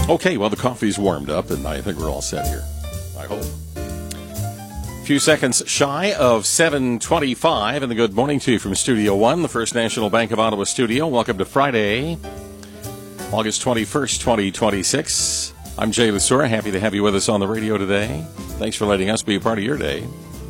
Okay, well, the coffee's warmed up, and I think we're all set here. I hope. A few seconds shy of 7:25, and a good morning to you from Studio One, the First National Bank of Ottawa studio. Welcome to Friday, August 21st, 2026. I'm Jay Lasura. Happy to have you with us on the radio today. Thanks for letting us be a part of your day.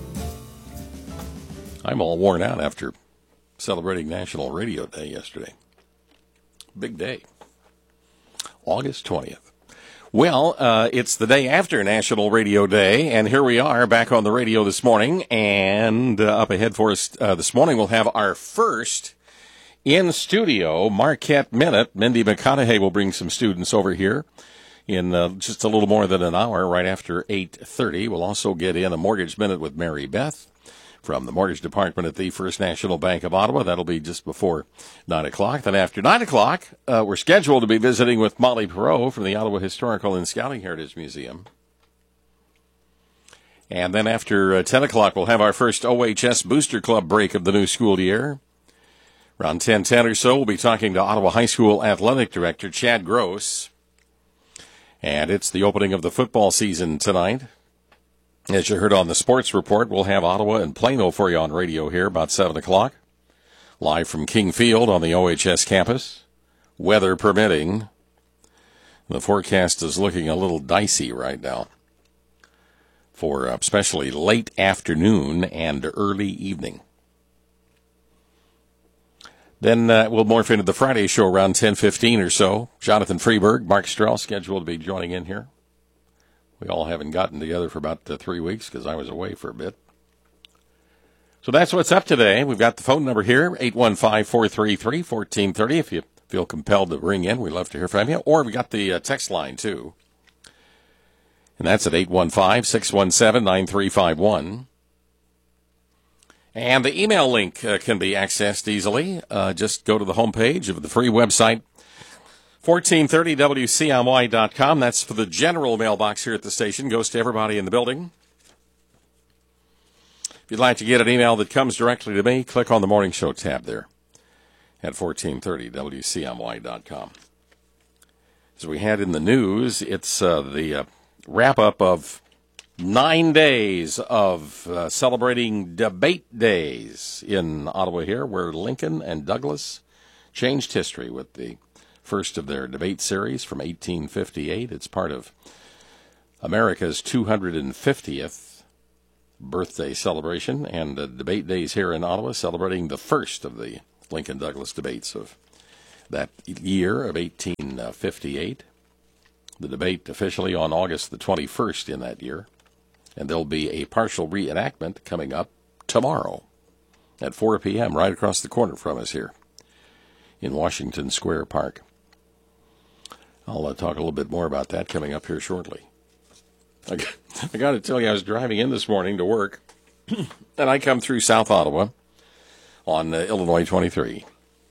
I'm all worn out after celebrating National Radio Day yesterday. Big day. August 20th. Well, it's the day after National Radio Day, and here we are back on the radio this morning. And up ahead for us this morning, we'll have our first in-studio Marquette Minute. Mindy McConaughey will bring some students over here in just a little more than an hour, right after 8:30. We'll also get in a Mortgage Minute with Mary Beth from the Mortgage Department at the First National Bank of Ottawa. That'll be just before 9 o'clock. Then after 9 o'clock, we're scheduled to be visiting with Molly Perot from the Ottawa Historical and Scouting Heritage Museum. And then after 10 o'clock, we'll have our first OHS Booster Club break of the new school year. Around 10:10 or so, we'll be talking to Ottawa High School Athletic Director Chad Gross. And it's the opening of the football season tonight. As you heard on the sports report, we'll have Ottawa and Plano for you on radio here about 7 o'clock. Live from King Field on the OHS campus. Weather permitting. The forecast is looking a little dicey right now for especially late afternoon and early evening. Then we'll morph into the Friday show around 10:15 or so. Jonathan Freeberg, Mark Strell scheduled to be joining in here. We all haven't gotten together for about 3 weeks because I was away for a bit. So that's what's up today. We've got the phone number here, 815-433-1430. If you feel compelled to ring in, we'd love to hear from you. Or we got the text line, too. And that's at 815-617-9351. And the email link can be accessed easily. Just go to the homepage of the free website, 1430wcmy.com. That's for the general mailbox here at the station. Goes to everybody in the building. If you'd like to get an email that comes directly to me, click on the Morning Show tab there at 1430wcmy.com. As we had in the news, it's the wrap-up of 9 days of celebrating debate days in Ottawa here, where Lincoln and Douglas changed history with the first of their debate series from 1858. It's part of America's 250th birthday celebration, and debate days here in Ottawa celebrating the first of the Lincoln-Douglas debates of that year of 1858. The debate officially on August the 21st in that year, and there'll be a partial reenactment coming up tomorrow at 4 p.m. right across the corner from us here in Washington Square Park. I'll talk a little bit more about that coming up here shortly. I got to tell you, I was driving in this morning to work, and I come through South Ottawa on Illinois 23.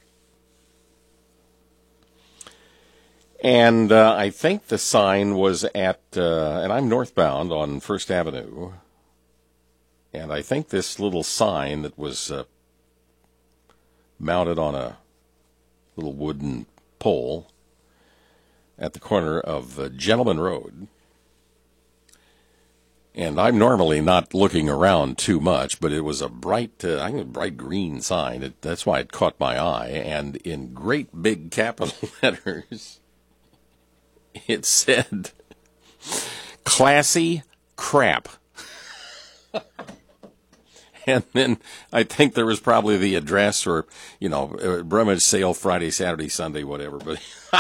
And I think the sign was at, and I'm northbound on First Avenue, and I think this little sign that was mounted on a little wooden pole at the corner of Gentleman Road. And I'm normally not looking around too much, but it was a bright green sign. That's why it caught my eye. And in great big capital letters, it said, "Classy crap." And then I think there was probably the address or, rummage sale Friday, Saturday, Sunday, whatever. But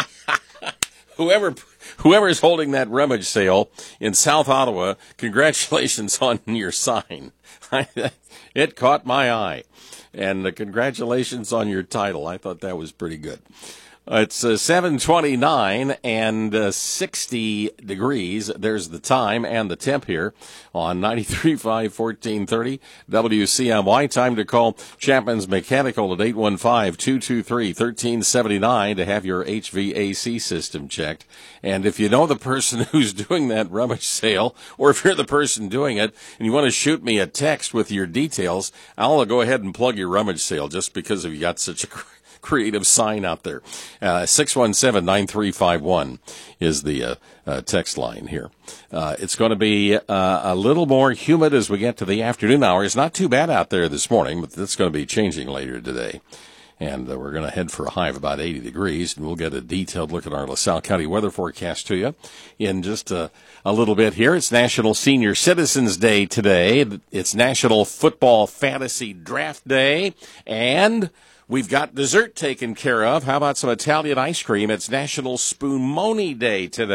whoever's holding that rummage sale in South Ottawa, congratulations on your sign. It caught my eye. And congratulations on your title. I thought that was pretty good. It's 7:29 and 60 degrees. There's the time and the temp here on 93.5, 1430 WCMY. Time to call Chapman's Mechanical at 815-223-1379 to have your HVAC system checked. And if you know the person who's doing that rummage sale, or if you're the person doing it and you want to shoot me a text with your details, I'll go ahead and plug your rummage sale just because you got such a creative sign out there. 617-9351 is the text line here. It's going to be a little more humid as we get to the afternoon hours. Not too bad out there this morning, but that's going to be changing later today. And we're going to head for a high of about 80 degrees, and we'll get a detailed look at our LaSalle County weather forecast to you in just a little bit here. It's National Senior Citizens Day today. It's National Football Fantasy Draft Day, and we've got dessert taken care of. How about some Italian ice cream? It's National Spumoni Day today.